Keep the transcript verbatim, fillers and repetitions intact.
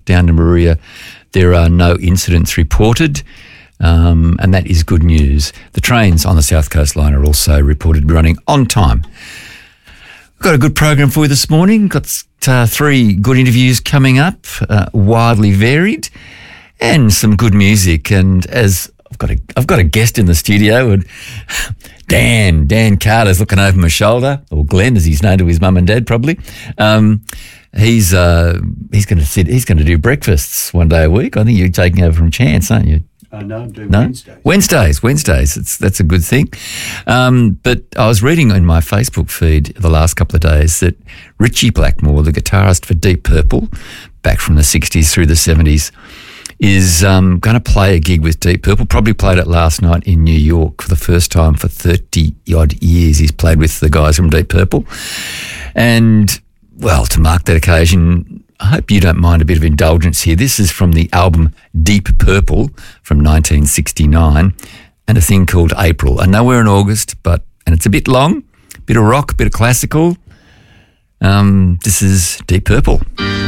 down to Moruya, there are no incidents reported, um, and that is good news. The trains on the South Coast Line are also reported to be running on time. We've got a good program for you this morning. Got uh, three good interviews coming up, uh, widely varied, and some good music. And as I've got a, I've got a guest in the studio, and Dan, Dan Carter's looking over my shoulder, or Glenn, as he's known to his mum and dad, probably. Um, he's uh, he's going to sit. He's going to do breakfasts one day a week. I think you're taking over from Chance, aren't you? Uh, no, I'm doing no? Wednesdays. Wednesdays, Wednesdays. It's, that's a good thing. Um, but I was reading in my Facebook feed the last couple of days that Ritchie Blackmore, the guitarist for Deep Purple, back from the sixties through the seventies, is um, going to play a gig with Deep Purple. Probably played it last night in New York for the first time for thirty-odd years. He's played with the guys from Deep Purple. And, well, to mark that occasion, I hope you don't mind a bit of indulgence here. This is from the album Deep Purple from nineteen sixty-nine, and a thing called April. I know we're in August, but and it's a bit long, a bit of rock, a bit of classical. Um, this is Deep Purple.